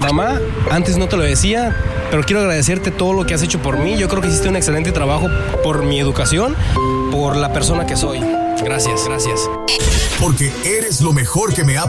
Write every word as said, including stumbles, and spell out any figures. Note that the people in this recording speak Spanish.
Mamá, antes no te lo decía, pero quiero agradecerte todo lo que has hecho por mí. Yo creo que hiciste un excelente trabajo por mi educación, por la persona que soy. Gracias, gracias. Porque eres lo mejor que me ha